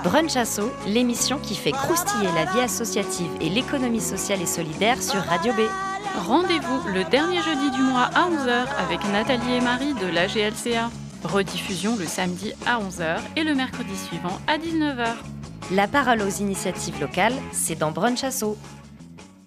Brunch Asso, l'émission qui fait croustiller la vie associative et l'économie sociale et solidaire sur Radio B. Rendez-vous le dernier jeudi du mois à 11h avec Nathalie et Marie de l'AGLCA. Rediffusion le samedi à 11h et le mercredi suivant à 19h. La parole aux initiatives locales, c'est dans Brunch Asso.